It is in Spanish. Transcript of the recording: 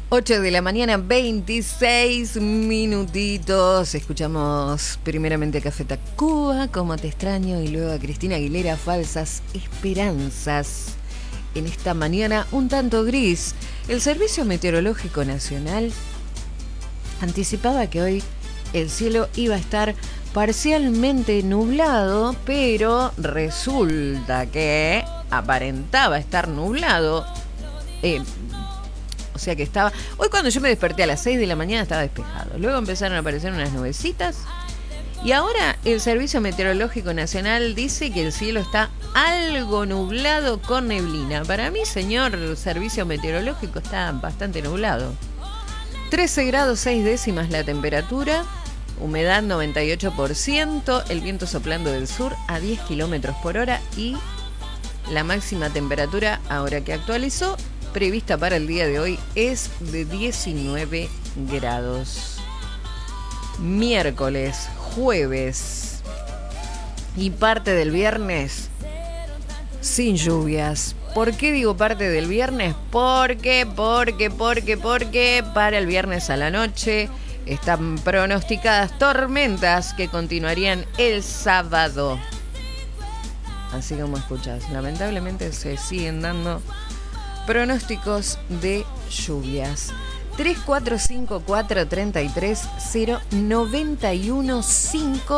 8 de la mañana, 26 minutitos. Escuchamos primeramente a Café Tacuba, Cómo te extraño, y luego a Cristina Aguilera, Falsas Esperanzas. En esta mañana un tanto gris, el Servicio Meteorológico Nacional anticipaba que hoy el cielo iba a estar parcialmente nublado, pero resulta que aparentaba estar nublado. O sea que estaba... Hoy cuando yo me desperté a las 6 de la mañana estaba despejado. Luego empezaron a aparecer unas nubecitas. Y ahora el Servicio Meteorológico Nacional dice que el cielo está algo nublado con neblina. Para mí, señor Servicio Meteorológico, está bastante nublado. 13 grados 6 décimas la temperatura. Humedad 98%. El viento soplando del sur a 10 kilómetros por hora. Y la máxima temperatura, ahora que actualizó, prevista para el día de hoy, es de 19 grados. Miércoles, jueves y parte del viernes sin lluvias. ¿Por qué digo parte del viernes? Porque para el viernes a la noche están pronosticadas tormentas que continuarían el sábado. Así como escuchas, lamentablemente se siguen dando pronósticos de lluvias. 3454-33-091-5